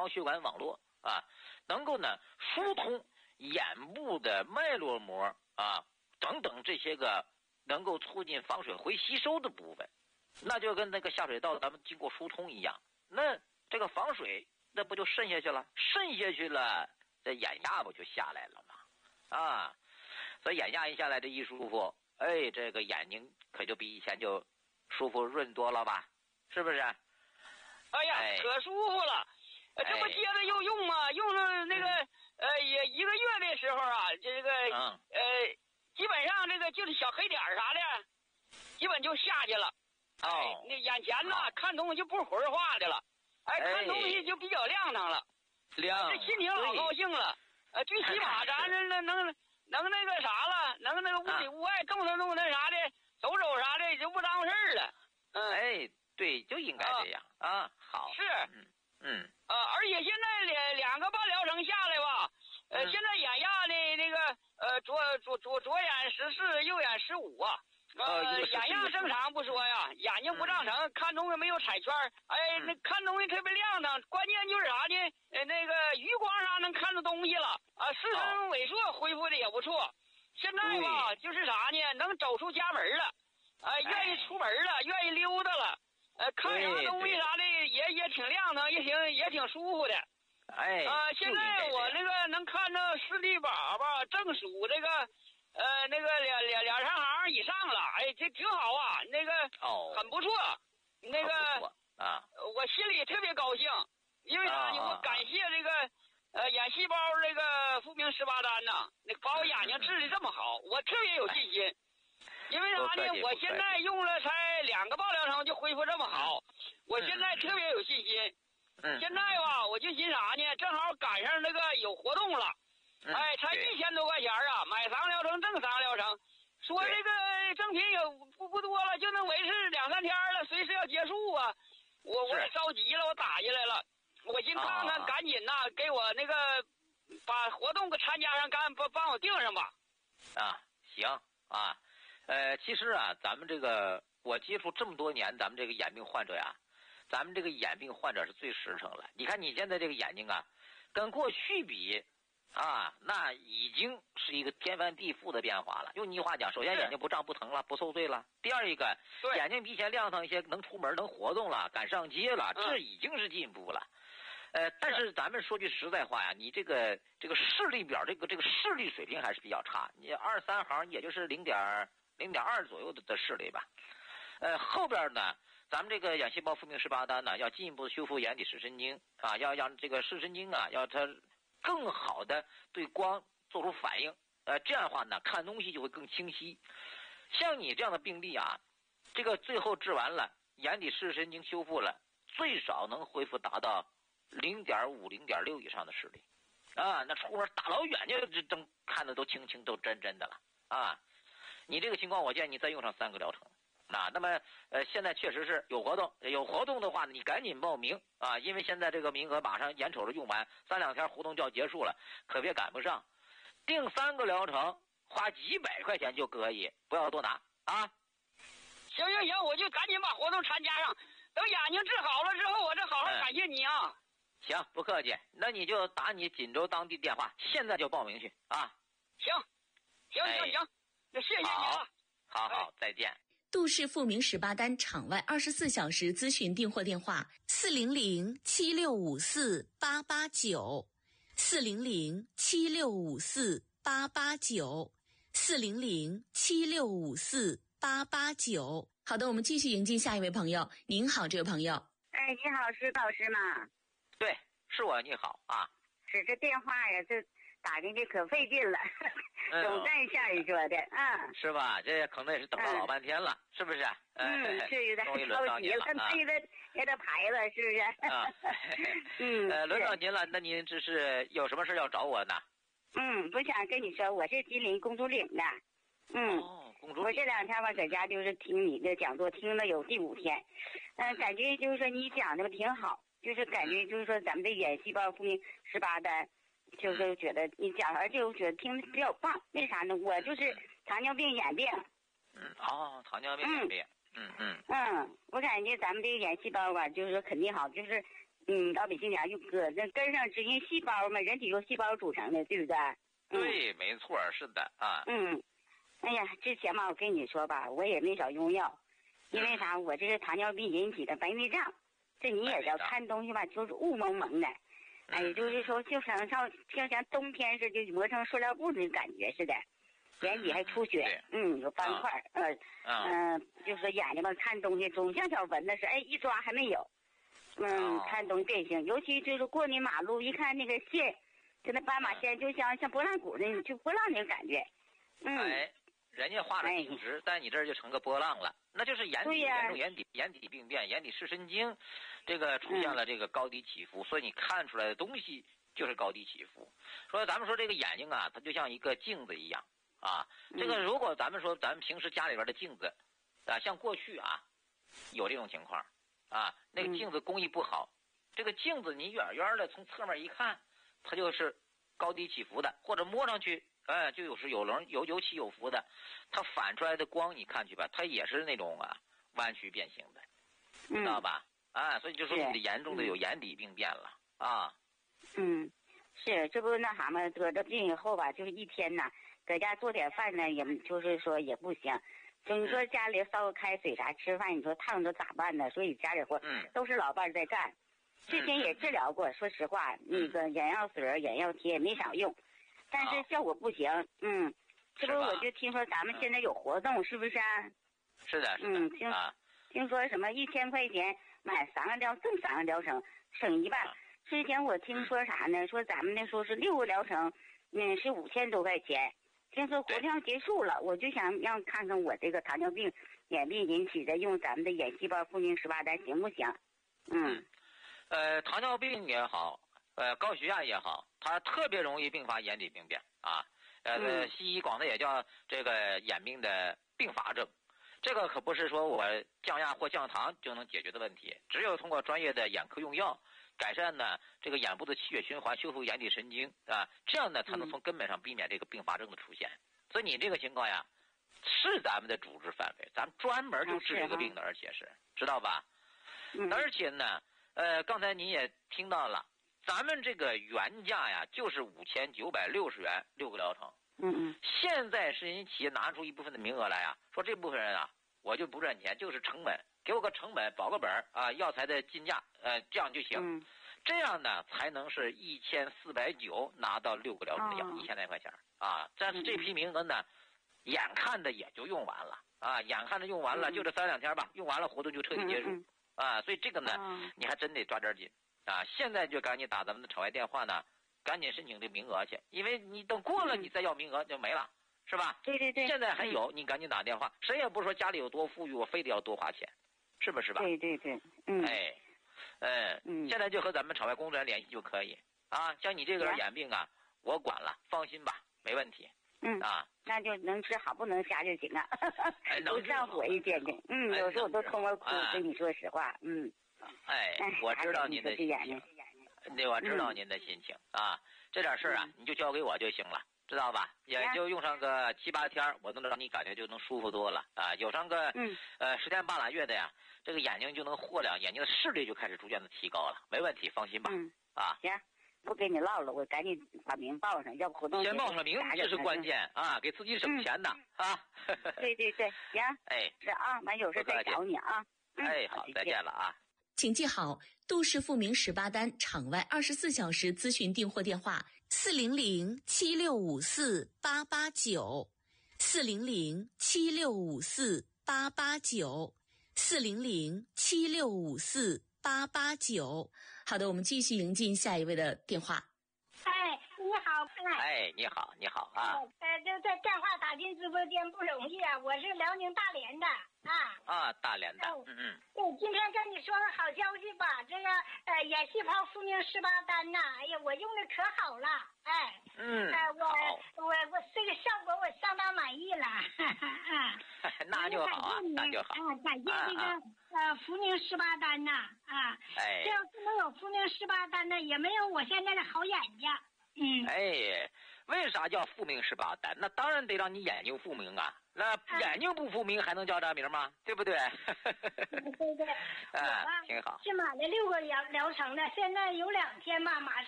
毛血管网络啊，能够呢疏通眼部的脉络膜啊等等这些个能够促进房水回吸收的部分，那就跟那个下水道咱们经过疏通一样，那这个房水那不就渗下去了？渗下去了，这眼压不就下来了吗？啊，所以眼压一下来，这一舒服，哎，这个眼睛可就比以前就舒服润多了吧？是不是？ 哎呀，可舒服了。这不接着又用吗？用了那个也1个月的时候啊，这个基本上这个就是小黑点啥的，基本就下去了。 哦， 那眼前呢看东西就不浑化的了，看东西就比较亮堂了， 亮， 这心情老高兴了。最起码咱这能那个啥了，能那个屋里屋外动那啥的，走啥的就不耽误事儿了。 哎，对，就应该这样啊。好， 是，而且现在2个半疗程下来吧，现在眼压的那个左眼14，右眼15啊。眼压正常不说呀，眼睛不胀成，看东西没有彩圈，那看东西特别亮堂。关键就是啥呢？那个余光啥能看到东西了啊，视神萎缩恢复的也不错。现在吧，就是啥呢？能走出家门了，愿意出门了，愿意溜达了，看啥东西啥的也挺亮堂，也挺舒服的。现在我那个能看到视力宝吧，正数这个。那个两3行以上了，这挺好啊，那个很不错，那个我心里特别高兴，因为啥呢？我感谢这个眼细胞这个复明18单呐，那把我眼睛治的这么好，我特别有信心。因为啥呢？我现在用了才2个半疗程就恢复这么好，我现在特别有信心。现在吧，我就寻啥呢？正好赶上那个有活动了。才1000多块钱啊！买3个疗程挣3个疗程，说这个赠品也不多了，就能维持2、3天了，随时要结束啊！我也着急了，我打进来了，我寻看看，赶紧呐，给我那个把活动给参加上，帮我订上吧。 行啊，其实啊，咱们这个我接触这么多年，咱们这个眼病患者呀，咱们这个眼病患者是最实诚了。你看你现在这个眼睛啊，跟过去比。那已经是一个天翻地覆的变化了。用你话讲，首先眼睛不胀不疼了，不受罪了。第二一个，眼睛比以前亮堂一些，能出门能活动了，敢上街了，这已经是进步了。但是咱们说句实在话呀，你这个视力表这个视力水平还是比较差，你2、3行也就是0.2左右的视力吧。后边呢，咱们这个眼细胞复明18单呢，要进一步修复眼底视神经啊，要让这个视神经啊，要它更好的对光做出反应，这样的话呢，看东西就会更清晰。像你这样的病例啊，这个最后治完了，眼底视神经修复了，最少能恢复达到0.5、0.6以上的视力，那出门大老远就正看的都清都真的了啊！你这个情况，我建议你再用上3个疗程。那么现在确实是有活动的话呢，你赶紧报名啊，因为现在这个名额马上眼瞅着用完，3、2天活动就要结束了，可别赶不上。订3个疗程，花几百块钱就可以，不要多拿啊。 行，我就赶紧把活动参加上，等眼睛治好了之后，我再好好感谢你啊。 行，不客气，那你就打你锦州当地电话，现在就报名去啊。 行，那谢谢你啊。 好，再见。 杜氏复明18单场外24小时咨询订货电话400-7654-889，400-7654-889。好的，我们继续迎接下一位朋友。您好，这位朋友。 你好，是导师吗？ 对，是我，你好啊。 是这电话呀，这打进去可费劲了，总在像人说的是吧？这可能也是等了老半天了，是不是？ 是有点着急了，也得排了，是不是？ 轮到您了，那您这是有什么事要找我呢？ 我想跟你说，我是吉林公主岭的。 公主岭。 我这2天吧，在家就是听你的讲座，听了有第5天，感觉就是说你讲的挺好，就是感觉就是说咱们的眼细胞复明18单。就是觉得你讲，而且我觉得听的比较棒。为啥呢？我就是糖尿病眼病。 糖尿病眼病。我感觉咱们这个眼细胞吧，就是说肯定好，就是老百姓讲用那根上指因细胞嘛，人体由细胞组成的，对不对？ 对，没错，是的啊。 哎呀，之前嘛，我跟你说吧，我也没少用药，因为啥？我这是糖尿病引起的白内障，这你也知道，看东西吧就是雾蒙蒙的，哎，就是说就像冬天似的，就磨成塑料布的感觉似的，眼底还出血，有斑块，就是说眼睛吧看东西总像小蚊子似的，哎，一抓还没有，看东西变形，尤其就是过那马路，一看那个线，就那斑马线，就像拨浪鼓那，就波浪那个感觉， 人家画的挺直，但你这儿就成个波浪了，那就是严重眼底病变，眼底视神经，这个出现了这个高低起伏，所以你看出来的东西就是高低起伏。说咱们说这个眼睛啊，它就像一个镜子一样啊。这个如果咱们说咱们平时家里边的镜子啊，像过去啊有这种情况啊，那个镜子工艺不好，这个镜子你远远的从侧面一看，它就是高低起伏的，或者摸上去。就有起有伏的，它反出来的光你看去吧，它也是那种弯曲变形的，知道吧？所以就说你的严重的有眼底病变了啊。 是，这不那啥嘛，得这病以后吧，就是一天呐，搁家做点饭呢，也就是说也不行。就你说家里烧个开水啥吃饭，你说烫着咋办呢？所以家里活都是老伴在干。之前也治疗过，说实话，那个眼药水、眼药贴没少用。但是效果不行，这不我就听说咱们现在有活动，是不是啊？ 是的， 听说什么1000块钱买3个疗，挣3个疗程，省一半。之前我听说啥呢？说咱们那时候是6个疗程，是5000多块钱。听说活动结束了，我就想让看看我这个糖尿病眼病引起的，用咱们的眼细胞复明18单行不行？ 糖尿病也好。高血压也好，它特别容易并发眼底病变啊。西医管的也叫这个眼病的并发症。这个可不是说我降压或降糖就能解决的问题，只有通过专业的眼科用药，改善呢这个眼部的气血循环，修复眼底神经啊，这样呢才能从根本上避免这个并发症的出现。所以你这个情况呀，是咱们的主治范围，咱们专门就治这个病的，而且是知道吧？而且呢，刚才您也听到了。咱们这个原价呀，就是5960元6个疗程。现在是人企业拿出一部分的名额来说这部分人我就不赚钱，就是成本，给我个成本保个本药材的进价，这样就行。这样呢才能是1490拿到6个疗程的药，1000来块钱但是这批名额呢，眼看着也就用完了眼看着用完了，就这3-2天吧，用完了活动就彻底结束所以这个呢，你还真得抓点紧。现在就赶紧打咱们的场外电话呢，赶紧申请这名额去，因为你等过了你再要名额就没了，是吧？ 对。 现在还有，你赶紧打电话，谁也不是说家里有多富裕，我非得要多花钱，是不是吧？ 对。 现在就和咱们场外工作人员联系就可以像你这个眼病我管了，放心吧，没问题。 那就能治好，不能瞎就行都上火一点点。有时候我都通过哭，跟你说实话。 我知道您的心情，我知道您的心情这点事儿你就交给我就行了，知道吧？也就用上个7-8天，我能让你感觉就能舒服多了有上个10天8拉月的这个眼睛就能豁亮，眼睛的视力就开始逐渐的提高了，没问题，放心吧。 行，不跟你唠了，我赶紧把名报上，要不活动先报上名，这是关键给自己省钱呢对，行，是完有事再找你好，再见了请记好杜氏复明18单场外24小时咨询订货电话：400-7654-889 400-7654-889 400-7654-889。好的，我们继续迎进下一位的电话。 你好， 你好这电话打进直播间不容易我是辽宁大连的大连的对，今天跟你说个好消息吧，这个眼细胞复明18单哎呀，我用的可好了我这个效果我相当满意了那就好感谢这个复明18单这要是没有复明18单呢，也没有我现在的好眼睛为啥叫复明18单？那当然得让你眼睛复明那眼睛不复明还能叫这名吗？对不对？ 对对。 挺好。 是买了6个疗程的，现在有2天吧，马上。